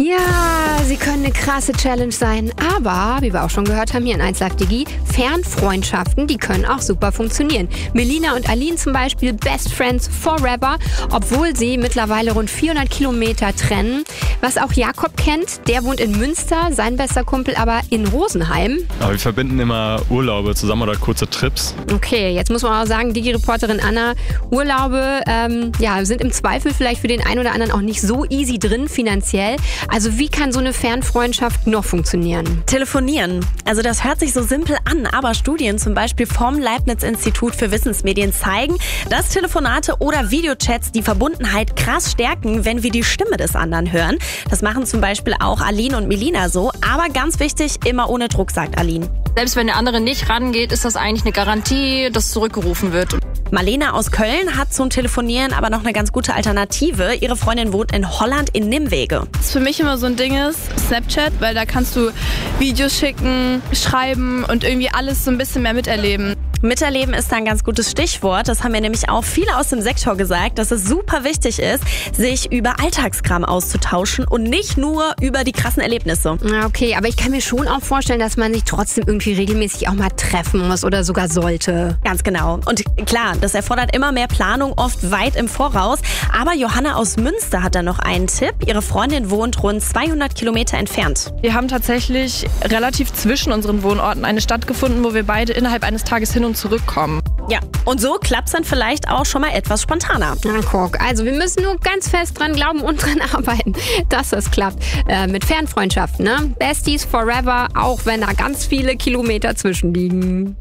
Ja, sie können eine krasse Challenge sein, aber, wie wir auch schon gehört haben hier in 1 Live Digi, Fernfreundschaften, die können auch super funktionieren. Melina und Aline zum Beispiel, Best Friends forever, obwohl sie mittlerweile rund 400 Kilometer trennen. Was auch Jakob kennt, der wohnt in Münster, sein bester Kumpel aber in Rosenheim. Aber wir verbinden immer Urlaube zusammen oder kurze Trips. Okay, jetzt muss man auch sagen, Digi-Reporterin Anna, Urlaube sind im Zweifel vielleicht für den einen oder anderen auch nicht so easy drin finanziell. Also wie kann so eine Fernfreundschaft noch funktionieren? Telefonieren. Also das hört sich so simpel an, aber Studien zum Beispiel vom Leibniz-Institut für Wissensmedien zeigen, dass Telefonate oder Videochats die Verbundenheit krass stärken, wenn wir die Stimme des anderen hören. Das machen zum Beispiel auch Aline und Melina so, aber ganz wichtig, immer ohne Druck, sagt Aline. Selbst wenn der andere nicht rangeht, ist das eigentlich eine Garantie, dass zurückgerufen wird. Marlena aus Köln hat zum Telefonieren aber noch eine ganz gute Alternative. Ihre Freundin wohnt in Holland in Nimwege. Was für mich immer so ein Ding ist, Snapchat, weil da kannst du Videos schicken, schreiben und irgendwie alles so ein bisschen mehr miterleben. Miterleben ist da ein ganz gutes Stichwort. Das haben mir nämlich auch viele aus dem Sektor gesagt, dass es super wichtig ist, sich über Alltagskram auszutauschen und nicht nur über die krassen Erlebnisse. Okay, aber ich kann mir schon auch vorstellen, dass man sich trotzdem irgendwie regelmäßig auch mal treffen muss oder sogar sollte. Ganz genau. Und klar, das erfordert immer mehr Planung, oft weit im Voraus. Aber Johanna aus Münster hat da noch einen Tipp. Ihre Freundin wohnt rund 200 Kilometer entfernt. Wir haben tatsächlich relativ zwischen unseren Wohnorten eine Stadt gefunden, wo wir beide innerhalb eines Tages hin und zurückkommen. Ja, und so klappt es dann vielleicht auch schon mal etwas spontaner. Na guck, also wir müssen nur ganz fest dran glauben und dran arbeiten, dass das klappt. Mit Fernfreundschaften, ne? Besties forever, auch wenn da ganz viele Kilometer zwischen liegen.